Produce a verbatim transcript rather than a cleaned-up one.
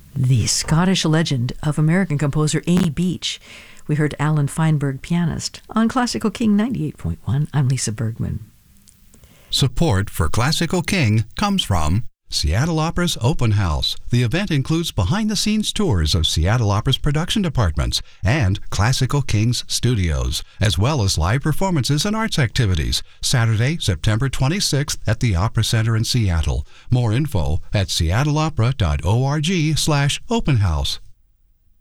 The Scottish legend of American composer Amy Beach. We heard Alan Feinberg, pianist, on Classical King ninety-eight point one. I'm Lisa Bergman. Support for Classical King comes from Seattle Opera's Open House. The event includes behind-the-scenes tours of Seattle Opera's production departments and Classical King's studios, as well as live performances and arts activities. Saturday, September twenty-sixth at the Opera Center in Seattle. More info at seattle opera dot org slash open house.